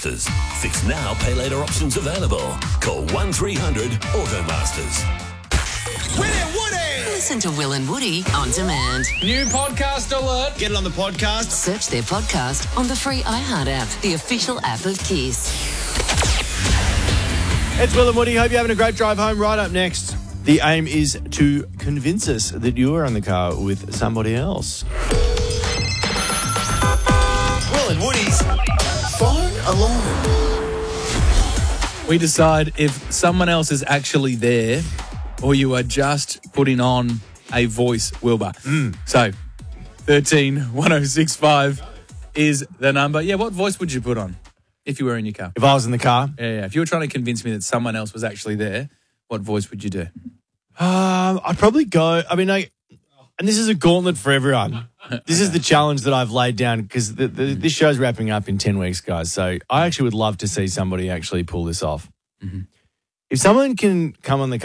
Automasters. Fix now, pay later options available. Call 1300 Automasters. Listen to Will and Woody on demand. New podcast alert. Get it on the podcast. Search their podcast on the free iHeart app, the official app of Kiss. It's Will and Woody. Hope you're having a great drive home. Right up next, the aim is to convince us that you are in the car with somebody else. Will and Woody's Phone Alarm. We decide if someone else is actually there or you are just putting on a voice, Wilbur. So, 131065 is the number. Yeah, what voice would you put on if you were in your car? If I was in the car? Yeah. If you were trying to convince me that someone else was actually there, what voice would you do? I'd probably go, and this is a gauntlet for everyone. This is the challenge that I've laid down because this show's wrapping up in 10 weeks, guys. So I actually would love to see somebody actually pull this off. Mm-hmm. If someone can come on the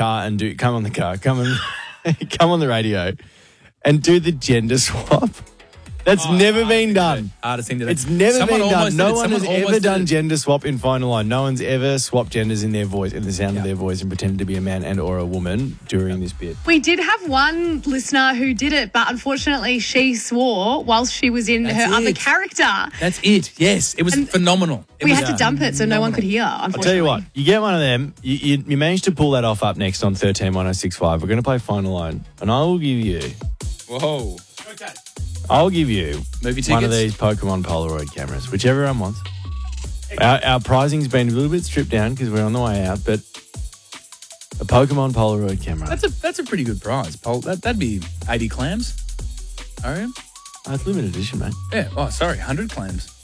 radio and do the gender swap, that's never been done. Hardest thing to do. It's never been done. No one has ever done gender swap in Phone Alarm. No one's ever swapped genders in their voice, in the sound of their voice, and pretended to be a man and or a woman during this bit. We did have one listener who did it, but unfortunately she swore whilst she was in her other character. That's it. Yes, it was phenomenal. We had to dump it so no one could hear, unfortunately. I'll tell you what, you get one of them, you manage to pull that off up next on 131065. We're going to play Phone Alarm, and I will give you... Whoa. Okay. I'll give you movie tickets? One of these Pokemon Polaroid cameras, whichever one wants. Our pricing's been a little bit stripped down because we're on the way out, but a Pokemon Polaroid camera. That's a pretty good prize. That'd be 80 clams, I reckon. It's limited edition, mate. Yeah. Oh, sorry, 100 clams.